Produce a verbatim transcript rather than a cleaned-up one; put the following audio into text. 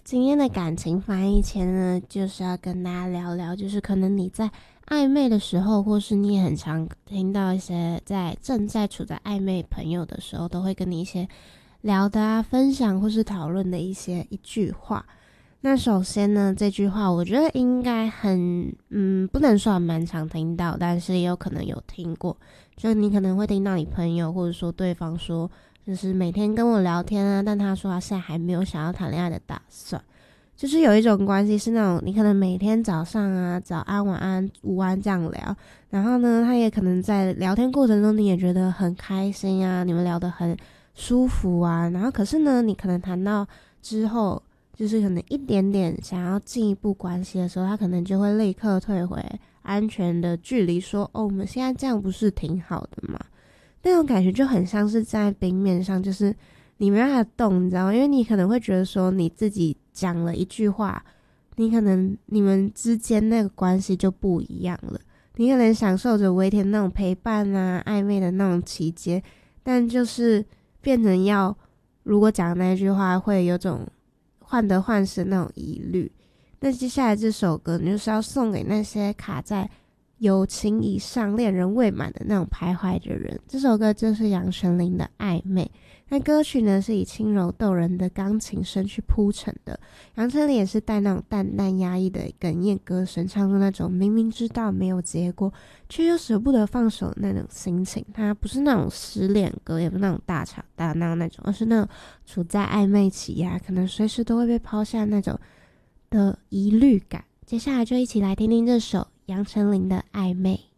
今天的感情翻译前呢，就是要跟大家聊聊，就是可能你在暧昧的时候，或是你也很常听到一些在正在处在暧昧朋友的时候，都会跟你一些聊的啊、分享或是讨论的一些一句话。那首先呢，这句话我觉得应该很，嗯，不能说很蛮常听到，但是也有可能有听过。就你可能会听到你朋友或者说对方说，就是每天跟我聊天啊，但他说他现在还没有想要谈恋爱的打算。就是有一种关系是那种你可能每天早上啊早安晚安午安这样聊，然后呢他也可能在聊天过程中你也觉得很开心啊，你们聊得很舒服啊，然后可是呢你可能谈到之后就是可能一点点想要进一步关系的时候，他可能就会立刻退回安全的距离，说哦我们现在这样不是挺好的吗？那种感觉就很像是在冰面上，就是你没办法动，你知道吗？因为你可能会觉得说你自己讲了一句话，你可能你们之间那个关系就不一样了。你可能享受着微甜那种陪伴啊、暧昧的那种期间，但就是变成要如果讲那句话会有种患得患失那种疑虑。那接下来这首歌就是要送给那些卡在友情以上恋人未满的那种徘徊的人。这首歌就是杨丞琳的暧昧，那歌曲呢是以轻柔动人的钢琴声去铺陈的，杨丞琳也是带那种淡淡压抑的哽咽歌声，唱出那种明明知道没有结果却又舍不得放手的那种心情。它不是那种失恋歌，也不是那种大吵大闹那种，而是那种处在暧昧期啊，可能随时都会被抛下那种的疑虑感。接下来就一起来听听这首杨丞琳的暧昧。